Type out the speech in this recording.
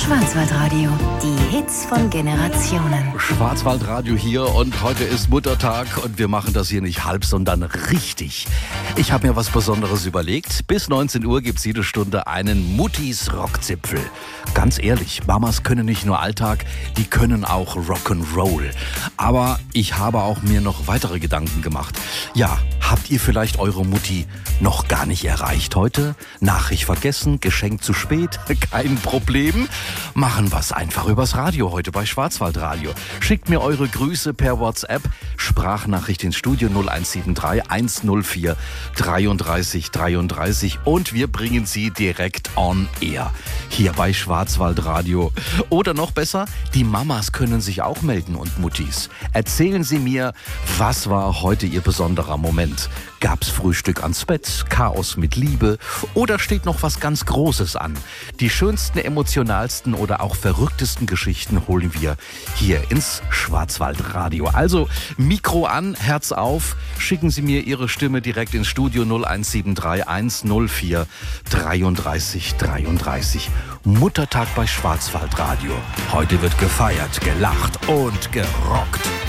Schwarzwaldradio, die Hits von Generationen. Schwarzwaldradio hier und heute ist Muttertag und wir machen das hier nicht halb, sondern richtig. Ich habe mir was Besonderes überlegt. Bis 19 Uhr gibt's jede Stunde einen Muttis Rockzipfel. Ganz ehrlich, Mamas können nicht nur Alltag, die können auch Rock'n'Roll. Aber ich habe auch mir noch weitere Gedanken gemacht. Ja, habt ihr vielleicht eure Mutti noch gar nicht erreicht heute? Nachricht vergessen, Geschenk zu spät, kein Problem. Machen wir's einfach übers Radio heute bei Schwarzwaldradio. Schickt mir eure Grüße per WhatsApp, Sprachnachricht ins Studio 0173 104 33 33 und wir bringen sie direkt on air hier bei Schwarzwaldradio. Oder noch besser, die Mamas können sich auch melden und Muttis. Erzählen Sie mir, was war heute Ihr besonderer Moment? Gab's Frühstück ans Bett, Chaos mit Liebe oder steht noch was ganz Großes an? Die schönsten, emotionalsten oder auch verrücktesten Geschichten holen wir hier ins Schwarzwaldradio. Also Mikro an, Herz auf, schicken Sie mir Ihre Stimme direkt ins Studio 0173 104 33 33. Muttertag bei Schwarzwaldradio. Heute wird gefeiert, gelacht und gerockt.